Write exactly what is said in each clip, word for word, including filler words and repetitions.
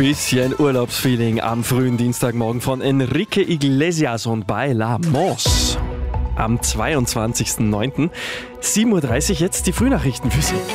Bisschen Urlaubsfeeling am frühen Dienstagmorgen von Enrique Iglesias und Bailamos. Am zweiundzwanzigsten neunten sieben Uhr dreißig jetzt die Frühnachrichten für Sie.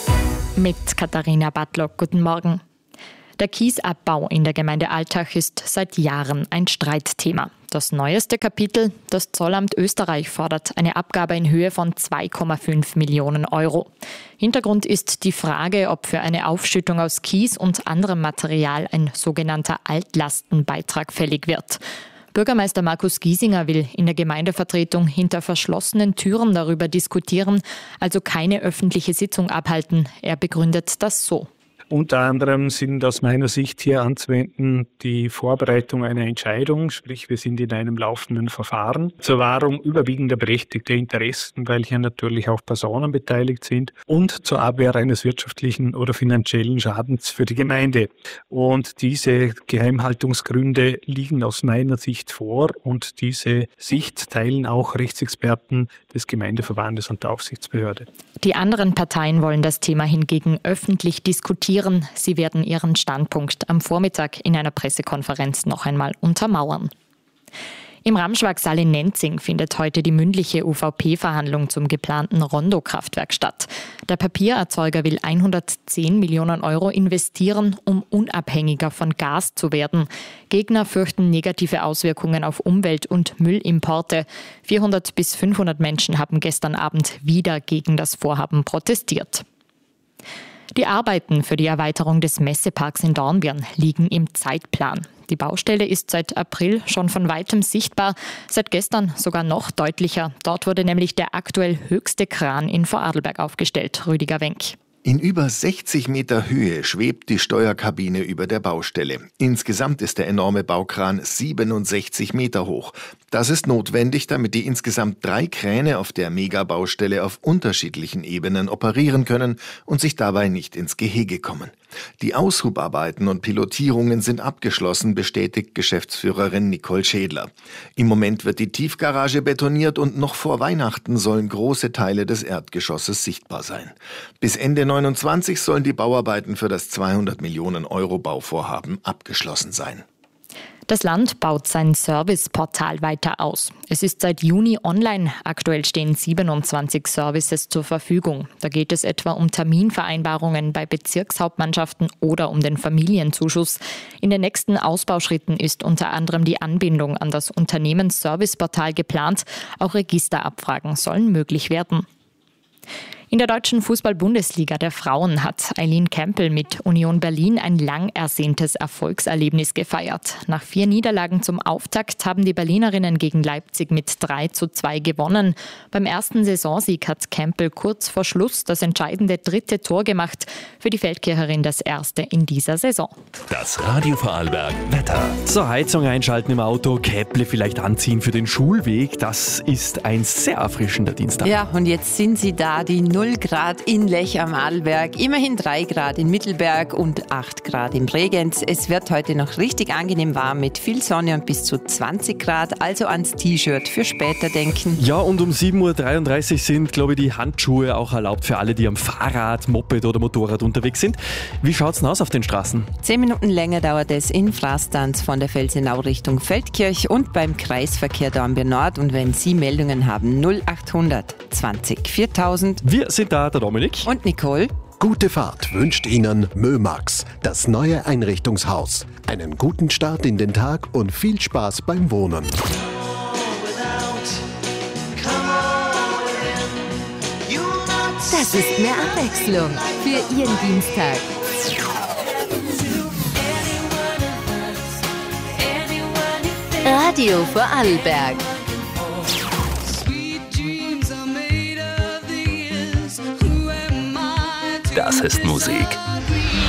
Mit Katharina Bartlock, guten Morgen. Der Kiesabbau in der Gemeinde Altach ist seit Jahren ein Streitthema. Das neueste Kapitel, das Zollamt Österreich fordert eine Abgabe in Höhe von zwei Komma fünf Millionen Euro. Hintergrund ist die Frage, ob für eine Aufschüttung aus Kies und anderem Material ein sogenannter Altlastenbeitrag fällig wird. Bürgermeister Markus Giesinger will in der Gemeindevertretung hinter verschlossenen Türen darüber diskutieren, also keine öffentliche Sitzung abhalten. Er begründet das so. Unter anderem sind aus meiner Sicht hier anzuwenden die Vorbereitung einer Entscheidung, sprich wir sind in einem laufenden Verfahren zur Wahrung überwiegender berechtigter Interessen, weil hier natürlich auch Personen beteiligt sind, und zur Abwehr eines wirtschaftlichen oder finanziellen Schadens für die Gemeinde. Und diese Geheimhaltungsgründe liegen aus meiner Sicht vor, und diese Sicht teilen auch Rechtsexperten des Gemeindeverbandes und der Aufsichtsbehörde. Die anderen Parteien wollen das Thema hingegen öffentlich diskutieren. Sie werden ihren Standpunkt am Vormittag in einer Pressekonferenz noch einmal untermauern. Im Ramschwag-Saal in Nenzing findet heute die mündliche U V P-Verhandlung zum geplanten Rondo-Kraftwerk statt. Der Papiererzeuger will hundertzehn Millionen Euro investieren, um unabhängiger von Gas zu werden. Gegner fürchten negative Auswirkungen auf Umwelt- und Müllimporte. vierhundert bis fünfhundert Menschen haben gestern Abend wieder gegen das Vorhaben protestiert. Die Arbeiten für die Erweiterung des Messeparks in Dornbirn liegen im Zeitplan. Die Baustelle ist seit April schon von weitem sichtbar, seit gestern sogar noch deutlicher. Dort wurde nämlich der aktuell höchste Kran in Vorarlberg aufgestellt. Rüdiger Wenk. In über sechzig Meter Höhe schwebt die Steuerkabine über der Baustelle. Insgesamt ist der enorme Baukran siebenundsechzig Meter hoch. Das ist notwendig, damit die insgesamt drei Kräne auf der Megabaustelle auf unterschiedlichen Ebenen operieren können und sich dabei nicht ins Gehege kommen. Die Aushubarbeiten und Pilotierungen sind abgeschlossen, bestätigt Geschäftsführerin Nicole Schädler. Im Moment wird die Tiefgarage betoniert und noch vor Weihnachten sollen große Teile des Erdgeschosses sichtbar sein. Bis Ende neunundzwanzig sollen die Bauarbeiten für das zweihundert Millionen Euro Bauvorhaben abgeschlossen sein. Das Land baut sein Serviceportal weiter aus. Es ist seit Juni online. Aktuell stehen siebenundzwanzig Services zur Verfügung. Da geht es etwa um Terminvereinbarungen bei Bezirkshauptmannschaften oder um den Familienzuschuss. In den nächsten Ausbauschritten ist unter anderem die Anbindung an das Unternehmensserviceportal geplant. Auch Registerabfragen sollen möglich werden. In der deutschen Fußball-Bundesliga der Frauen hat Eileen Campbell mit Union Berlin ein lang ersehntes Erfolgserlebnis gefeiert. Nach vier Niederlagen zum Auftakt haben die Berlinerinnen gegen Leipzig mit drei zu zwei gewonnen. Beim ersten Saisonsieg hat Campbell kurz vor Schluss das entscheidende dritte Tor gemacht. Für die Feldkircherin das erste in dieser Saison. Das Radio Vorarlberg Wetter. Zur Heizung einschalten im Auto, Käpple vielleicht anziehen für den Schulweg. Das ist ein sehr erfrischender Dienstag. Ja, und jetzt sind sie da, die null Grad in Lech am Arlberg, immerhin drei Grad in Mittelberg und acht Grad im Bregenz. Es wird heute noch richtig angenehm warm mit viel Sonne und bis zu zwanzig Grad, also ans T-Shirt für später denken. Ja, und um sieben Uhr dreiunddreißig sind, glaube ich, die Handschuhe auch erlaubt für alle, die am Fahrrad, Moped oder Motorrad unterwegs sind. Wie schaut's denn aus auf den Straßen? Zehn Minuten länger dauert es in Frastanz von der Felsenau Richtung Feldkirch und beim Kreisverkehr Dornbirn Nord. Und wenn Sie Meldungen haben, null achthundert zwanzig viertausend. Wir sind da, der Dominik und Nicole. Gute Fahrt wünscht Ihnen Mömax, das neue Einrichtungshaus. Einen guten Start in den Tag und viel Spaß beim Wohnen. Das ist mehr Abwechslung für Ihren Dienstag. Radio Vorarlberg. Das ist Musik.